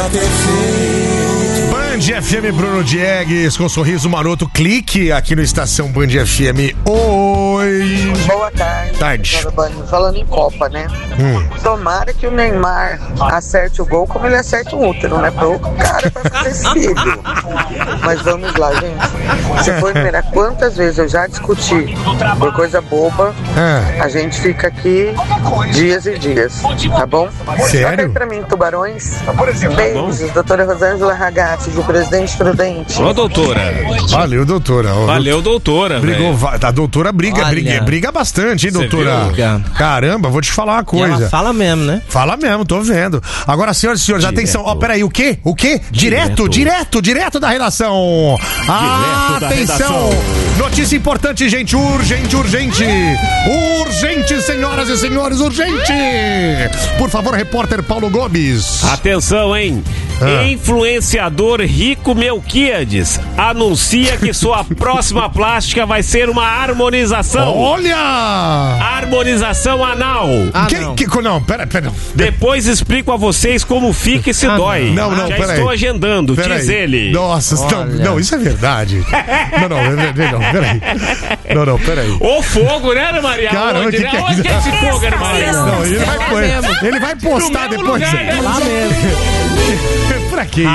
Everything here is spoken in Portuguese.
Band FM, Bruno Diegues, com sorriso maroto, clique aqui no Estação Band FM. Oi! Boa tarde. Falando em Copa, né? Tomara que o Neymar acerte o gol como ele acerta o útero, né? Pro cara vai fazer filho. Mas vamos lá, gente. Se for ver quantas vezes eu já discuti por coisa boba, a gente fica aqui dias e dias, tá bom? Sério? Toca aí pra mim, tubarões. Beijos, doutora Rosângela Ragazzi, de Presidente Prudente. Ô, doutora. Valeu, doutora. Valeu, doutora. Brigou, a doutora briga bastante, hein, doutora? Caramba, vou te falar uma coisa. E ela fala mesmo, né? Fala mesmo, tô vendo. Agora, senhoras e senhores, atenção. Ó, peraí, o quê? Direto da redação. Atenção. Notícia importante, gente. Urgente, senhoras e senhores, urgente. Por favor, repórter Paulo Gomes. Atenção, hein? Influenciador Rico Melquiades anuncia que sua próxima plástica vai ser uma harmonização. Olha! Harmonização anal. Não, pera. Depois explico a vocês como fica e se dói. Não, já peraí. estou agendando, diz ele. Nossa, não, isso é verdade. Não, peraí. O fogo, né, Ana Maria? Caramba, onde que é onde isso? que é esse fogo, Ana Maria? Não, ele vai postar No depois. mesmo lugar, né? Lá mesmo. Pra quê?